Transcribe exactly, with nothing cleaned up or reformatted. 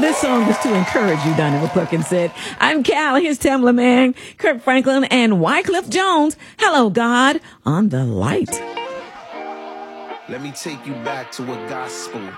This song is to encourage you, Donnie McClurkin said. I'm Cal. Here's Tamla Mann, Kirk Franklin, and Wycliffe Jones. Hello, God, on the light. Let me take you back to a gospel